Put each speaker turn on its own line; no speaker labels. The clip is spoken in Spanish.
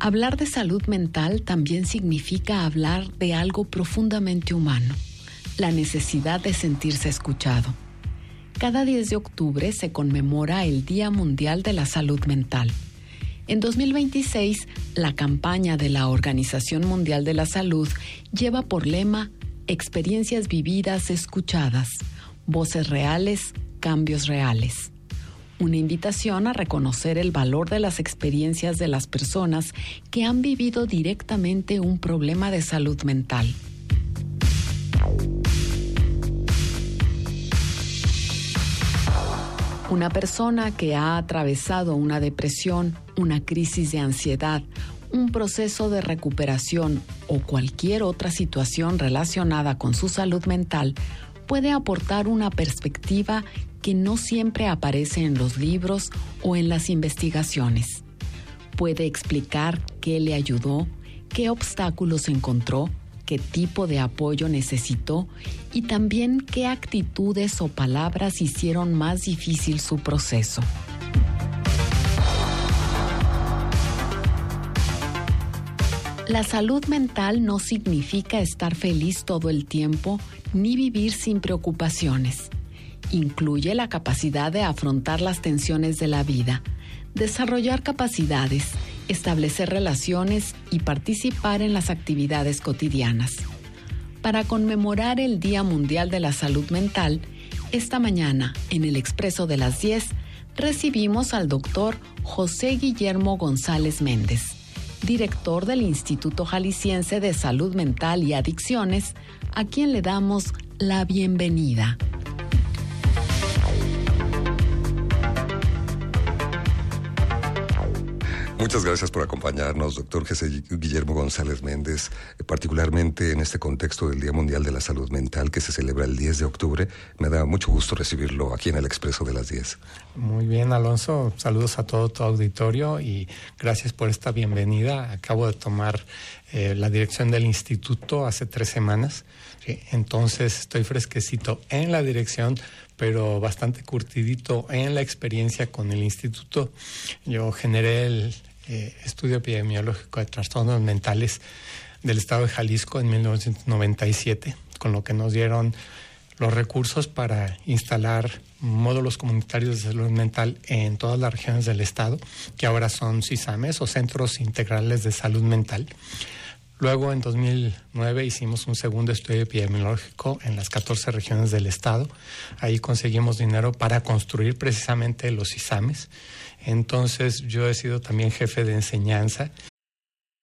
Hablar de salud mental también significa hablar de algo profundamente humano, la necesidad de sentirse escuchado. Cada 10 de octubre se conmemora el Día Mundial de la Salud Mental. En 2026, la campaña de la Organización Mundial de la Salud lleva por lema Experiencias vividas escuchadas, voces reales, cambios reales. Una invitación a reconocer el valor de las experiencias de las personas que han vivido directamente un problema de salud mental. Una persona que ha atravesado una depresión, una crisis de ansiedad, un proceso de recuperación o cualquier otra situación relacionada con su salud mental puede aportar una perspectiva que no siempre aparece en los libros o en las investigaciones. Puede explicar qué le ayudó, qué obstáculos encontró, qué tipo de apoyo necesitó y también qué actitudes o palabras hicieron más difícil su proceso. La salud mental no significa estar feliz todo el tiempo ni vivir sin preocupaciones. Incluye la capacidad de afrontar las tensiones de la vida, desarrollar capacidades, establecer relaciones y participar en las actividades cotidianas. Para conmemorar el Día Mundial de la Salud Mental, esta mañana, en el Expreso de las 10, recibimos al doctor José Guillermo González Méndez, director del Instituto Jalisciense de Salud Mental y Adicciones, a quien le damos la bienvenida.
Muchas gracias por acompañarnos, doctor José Guillermo González Méndez, particularmente en este contexto del Día Mundial de la Salud Mental que se celebra el 10 de octubre. Me da mucho gusto recibirlo aquí en el Expreso de las 10.
Muy bien, Alonso. Saludos a todo tu auditorio y gracias por esta bienvenida. Acabo de tomar la dirección del instituto hace 3 semanas. ¿Sí? Entonces estoy fresquecito en la dirección, pero bastante curtidito en la experiencia con el instituto. Yo generé el estudio epidemiológico de trastornos mentales del estado de Jalisco en 1997, con lo que nos dieron los recursos para instalar módulos comunitarios de salud mental en todas las regiones del estado, que ahora son CISAMES o Centros Integrales de Salud Mental. Luego, en 2009, hicimos un segundo estudio epidemiológico en las 14 regiones del estado. Ahí conseguimos dinero para construir precisamente los CISAMES. Entonces, yo he sido también jefe de enseñanza